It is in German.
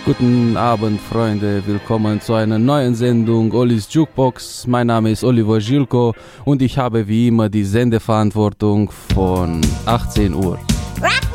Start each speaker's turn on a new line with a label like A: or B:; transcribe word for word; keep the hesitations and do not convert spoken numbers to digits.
A: Guten Abend, Freunde. Willkommen zu einer neuen Sendung Ollis Jukebox. Mein Name ist Oliver Gilko und ich habe wie immer die Sendeverantwortung von achtzehn Uhr.
B: Rock